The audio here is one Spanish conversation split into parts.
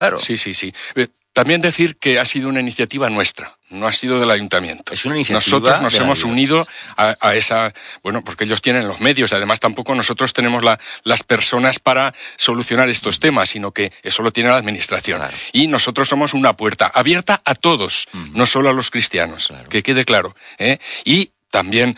Claro. Sí. También decir que ha sido una iniciativa nuestra, no ha sido del ayuntamiento. Es una iniciativa. Nosotros nos hemos unido a esa, bueno, porque ellos tienen los medios, además tampoco nosotros tenemos las personas para solucionar estos temas, sino que eso lo tiene la administración. Claro. Y nosotros somos una puerta abierta a todos, no solo a los cristianos, claro. Que quede claro, ¿eh? Y también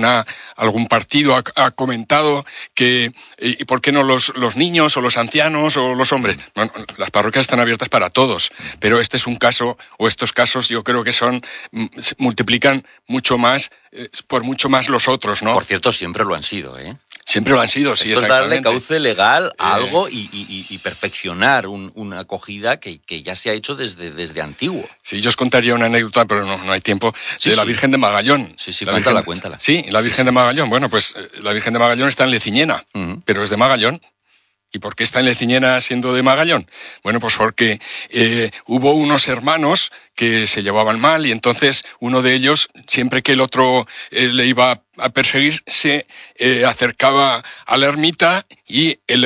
algún partido ha comentado que ¿y por qué no los niños o los ancianos o los hombres? Bueno, las parroquias están abiertas para todos, pero este es un caso, o estos casos yo creo que multiplican mucho más, por mucho más los otros, ¿no? Por cierto, siempre lo han sido, ¿eh? Siempre lo han sido, sí, esto exactamente. Es darle cauce legal a algo y perfeccionar una acogida que ya se ha hecho desde antiguo. Sí, yo os contaría una anécdota, pero no hay tiempo, de la Virgen de Magallón. Sí, cuéntala. Sí, la Virgen de Magallón. Bueno, pues la Virgen de Magallón está en Leciñena, pero es de Magallón. ¿Y por qué está en Leciñena siendo de Magallón? Bueno, pues porque hubo unos hermanos que se llevaban mal y entonces uno de ellos, siempre que el otro le iba a perseguir, se acercaba a la ermita y el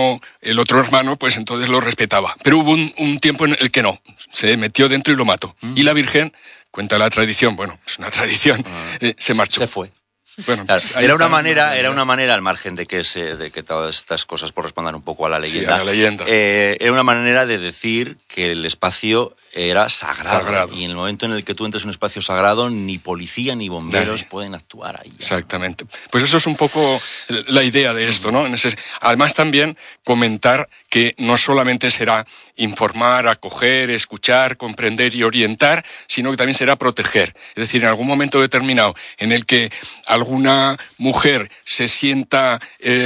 otro hermano, pues entonces lo respetaba. Pero hubo un tiempo en el que no, se metió dentro y lo mató. Y la Virgen, cuenta la tradición, bueno, es una tradición, se marchó. Se fue. Bueno, pues era una manera, al margen de que todas estas cosas correspondan un poco a la leyenda. Sí, a la leyenda. Era una manera de decir que el espacio era sagrado. Y en el momento en el que tú entres en un espacio sagrado, ni policía ni bomberos pueden actuar ahí. Exactamente. Pues eso es un poco la idea de esto, ¿no? Además también comentar que no solamente será informar, acoger, escuchar, comprender y orientar, sino que también será proteger. Es decir, en algún momento determinado en el que alguna mujer se sienta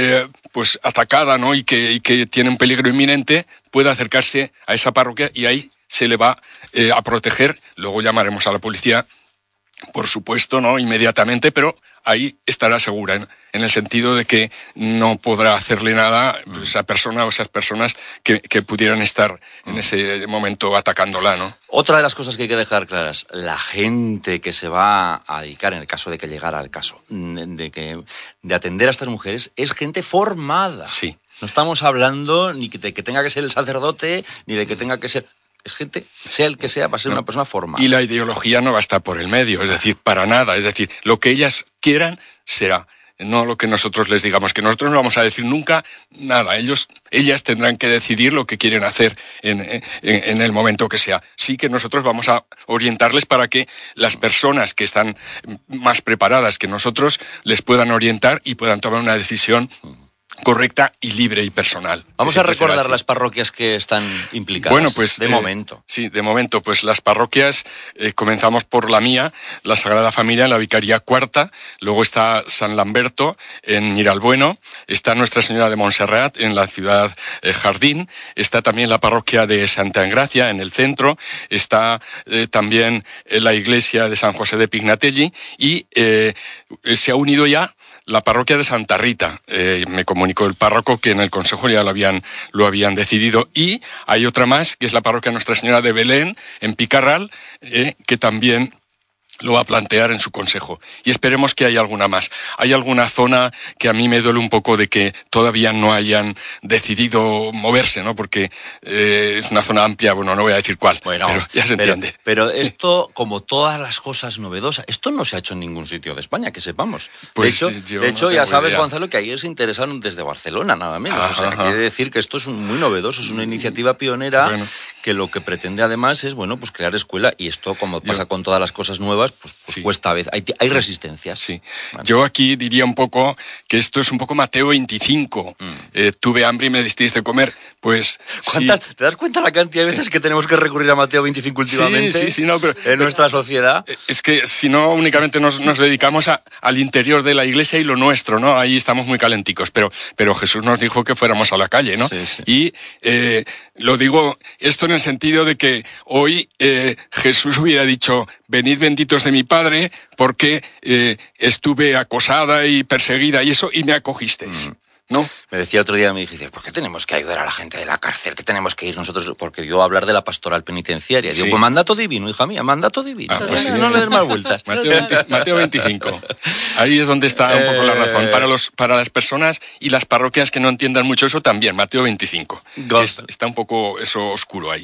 pues atacada, ¿no? y que tiene un peligro inminente, pueda acercarse a esa parroquia y ahí se le va a proteger. Luego llamaremos a la policía, por supuesto, ¿no? Inmediatamente, pero ahí estará segura, en el sentido de que no podrá hacerle nada a esa persona o esas personas que pudieran estar en ese momento atacándola, ¿no? Otra de las cosas que hay que dejar claras, la gente que se va a dedicar, en el caso de que llegara al caso, de atender a estas mujeres, es gente formada. Sí. No estamos hablando ni de que tenga que ser el sacerdote, ni de que tenga que ser... Es gente, sea el que sea, va a ser una persona formada. Y la ideología no va a estar por el medio, es decir, para nada. Es decir, lo que ellas quieran será, no lo que nosotros les digamos. Que nosotros no vamos a decir nunca nada. Ellas tendrán que decidir lo que quieren hacer en el momento que sea. Sí que nosotros vamos a orientarles para que las personas que están más preparadas que nosotros les puedan orientar y puedan tomar una decisión correcta y libre y personal. Vamos a recordar las parroquias que están implicadas. Bueno, pues de momento. Sí, de momento, pues las parroquias, comenzamos por la mía, la Sagrada Familia en la Vicaría Cuarta, luego está San Lamberto en Miralbueno, está Nuestra Señora de Montserrat en la ciudad Jardín, está también la parroquia de Santa Engracia en el centro, está también la iglesia de San José de Pignatelli y se ha unido ya la parroquia de Santa Rita. Me comunicó el párroco que en el consejo ya lo habían decidido. Y hay otra más, que es la parroquia Nuestra Señora de Belén, en Picarral, que también lo va a plantear en su consejo. Y esperemos que haya alguna más. Hay alguna zona que a mí me duele un poco de que todavía no hayan decidido moverse, ¿no? Porque es una zona amplia, bueno, no voy a decir cuál, pero ya se entiende. Pero esto, como todas las cosas novedosas, esto no se ha hecho en ningún sitio de España, que sepamos. Pues de hecho, ya sabes, Gonzalo, que ayer se interesaron desde Barcelona, nada menos. Quiere decir que esto es muy novedoso, es una iniciativa pionera que lo que pretende además es, pues crear escuela, y esto, como pasa con todas las cosas nuevas, pues cuesta a veces. Hay resistencias. Sí. Bueno. Yo aquí diría un poco que esto es un poco Mateo 25. Tuve hambre y me disteis de comer. Pues ¿Te das cuenta la cantidad de veces que tenemos que recurrir a Mateo 25 últimamente? Sí, no, pero en nuestra sociedad. Es que si no, únicamente nos dedicamos al interior de la iglesia y lo nuestro, ¿no? Ahí estamos muy calenticos. Pero Jesús nos dijo que fuéramos a la calle, ¿no? Sí. Y lo digo esto en el sentido de que hoy Jesús hubiera dicho: venid benditos de mi Padre, porque estuve acosada y perseguida y eso, y me acogisteis. ¿No? Me decía otro día, me dice, ¿por qué tenemos que ayudar a la gente de la cárcel? ¿Qué tenemos que ir nosotros? Porque yo hablar de la pastoral penitenciaria. Digo, pues mandato divino, hija mía, mandato divino. Pues no le des más vueltas. Mateo 25. Ahí es donde está un poco la razón. Para las personas y las parroquias que no entiendan mucho eso también, Mateo 25. Está un poco eso oscuro ahí.